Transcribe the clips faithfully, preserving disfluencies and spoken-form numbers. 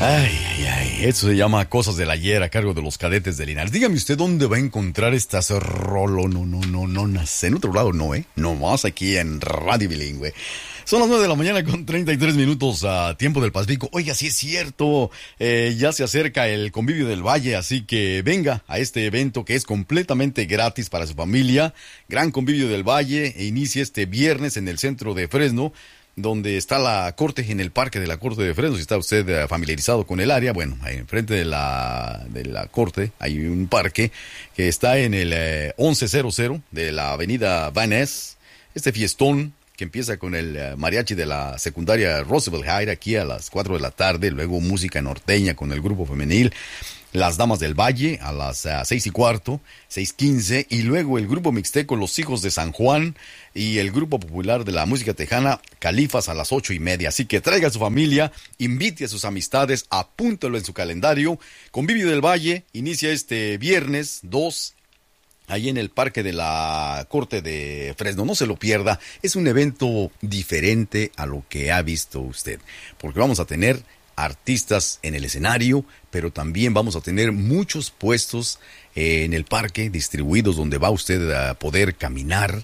Ay, ay, ay, eso se llama Cosas del Ayer a cargo de los Cadetes de Linares. Dígame usted dónde va a encontrar estas rolo, no, no, no, no, no, en otro lado no, ¿eh? No más aquí en Radio Bilingüe. Son las nueve de la mañana con treinta y tres minutos a tiempo del Pacífico. Oiga, sí es cierto, eh, ya se acerca el Convivio del Valle, así que venga a este evento que es completamente gratis para su familia. Gran Convivio del Valle, e inicia este viernes en el centro de Fresno, donde está la corte, en el parque de la corte de Fresno. Si está usted uh, familiarizado con el área, bueno, ahí enfrente de la, de la corte hay un parque que está en el eh, once cero cero de la avenida Van Ness. Este fiestón que empieza con el uh, mariachi de la secundaria Roosevelt High aquí a las cuatro de la tarde, luego música norteña con el grupo femenil, las Damas del Valle a las uh, seis y cuarto, seis quince, y luego el grupo mixteco Los Hijos de San Juan y el grupo popular de la música tejana Califas a las ocho y media. Así que traiga a su familia, invite a sus amistades, apúntalo en su calendario. Convivio del Valle inicia este viernes dos, ahí en el parque de la Corte de Fresno. No se lo pierda, es un evento diferente a lo que ha visto usted, porque vamos a tener artistas en el escenario, pero también vamos a tener muchos puestos eh, en el parque distribuidos donde va usted a poder caminar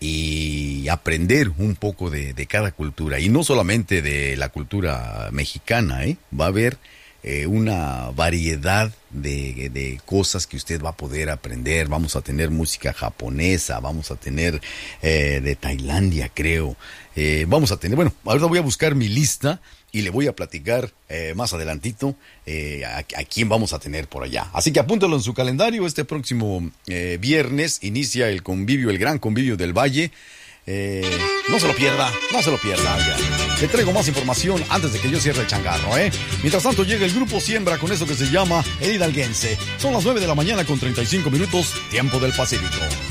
y aprender un poco de, de cada cultura, y no solamente de la cultura mexicana, ¿eh? Va a haber eh, una variedad de, de cosas que usted va a poder aprender. Vamos a tener música japonesa, vamos a tener eh, de Tailandia, creo. Eh, vamos a tener, bueno, ahora voy a buscar mi lista y le voy a platicar eh, más adelantito eh, a, a quién vamos a tener por allá. Así que apúntalo en su calendario. Este próximo eh, viernes inicia el convivio, el gran convivio del Valle. Eh, no se lo pierda, no se lo pierda. Ya. Le traigo más información antes de que yo cierre el changarro, ¿eh? Mientras tanto llega el grupo Siembra con eso que se llama El Hidalguense. Son las nueve de la mañana con treinta y cinco minutos, tiempo del Pacífico.